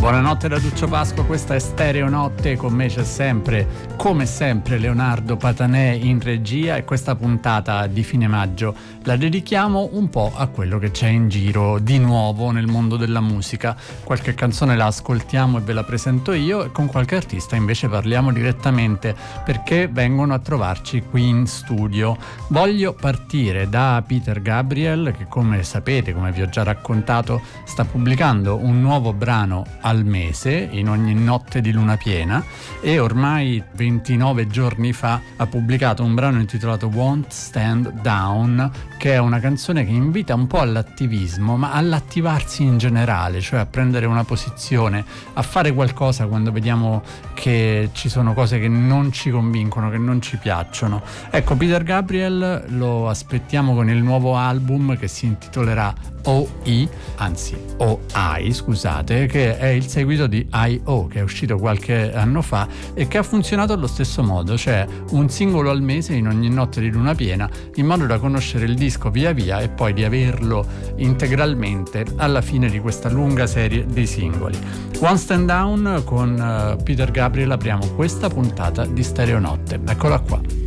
Buonanotte da Duccio Pasqua, questa è Stereo Notte, con me c'è sempre, come sempre, Leonardo Patanè in regia, e questa puntata di fine maggio la dedichiamo un po' a quello che c'è in giro di nuovo nel mondo della musica. Qualche canzone la ascoltiamo e ve la presento io, e con qualche artista invece parliamo direttamente perché vengono a trovarci qui in studio. Voglio partire da Peter Gabriel, che come sapete, come vi ho già raccontato, sta pubblicando un nuovo brano al mese, in ogni notte di luna piena, e ormai 29 giorni fa ha pubblicato un brano intitolato Won't Stand Down, che è una canzone che invita un po' all'attivismo, ma all'attivarsi in generale, cioè a prendere una posizione, a fare qualcosa quando vediamo che ci sono cose che non ci convincono, che non ci piacciono. Ecco, Peter Gabriel lo aspettiamo con il nuovo album che si intitolerà OI, anzi OI, scusate, che è il seguito di I.O., che è uscito qualche anno fa e che ha funzionato allo stesso modo, cioè un singolo al mese in ogni notte di luna piena, in modo da conoscere il disco via via e poi di averlo integralmente alla fine di questa lunga serie di singoli. One Stand Down, con Peter Gabriel apriamo questa puntata di Stereo Notte. Eccola qua.